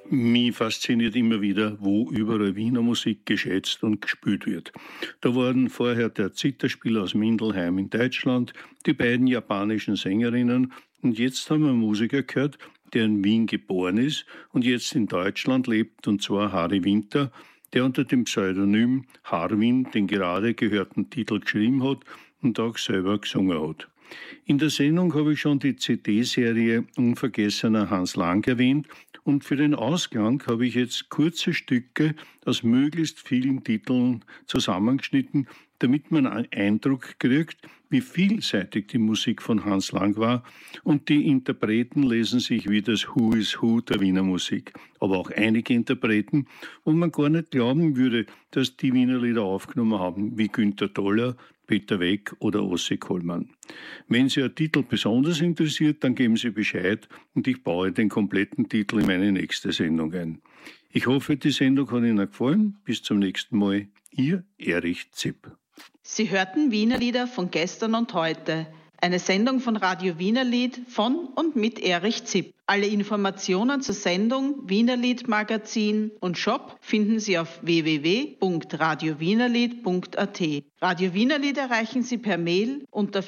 Mich fasziniert immer wieder, wo überall Wiener Musik geschätzt und gespielt wird. Da waren vorher der Zitherspieler aus Mindelheim in Deutschland, die beiden japanischen Sängerinnen und jetzt haben wir einen Musiker gehört, der in Wien geboren ist und jetzt in Deutschland lebt, und zwar Harry Winter, der unter dem Pseudonym Harwin den gerade gehörten Titel geschrieben hat und auch selber gesungen hat. In der Sendung habe ich schon die CD-Serie Unvergessener Hans Lang erwähnt und für den Ausgang habe ich jetzt kurze Stücke aus möglichst vielen Titeln zusammengeschnitten, damit man einen Eindruck kriegt, wie vielseitig die Musik von Hans Lang war, und die Interpreten lesen sich wie das Who is Who der Wiener Musik. Aber auch einige Interpreten, wo man gar nicht glauben würde, dass die Wiener Lieder aufgenommen haben, wie Günter Toller, Peter Weck oder Ossi Kollmann. Wenn Sie ein Titel besonders interessiert, dann geben Sie Bescheid und ich baue den kompletten Titel in meine nächste Sendung ein. Ich hoffe, die Sendung hat Ihnen gefallen. Bis zum nächsten Mal. Ihr Erich Zipp. Sie hörten Wienerlieder von gestern und heute. Eine Sendung von Radio Wienerlied von und mit Erich Zipp. Alle Informationen zur Sendung, Wienerlied Magazin und Shop finden Sie auf www.radiowienerlied.at. Radio Wienerlied erreichen Sie per Mail unter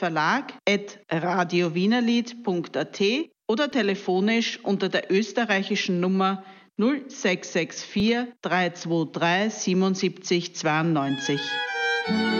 verlag@radiowienerlied.at oder telefonisch unter der österreichischen Nummer 0664 323 77 92.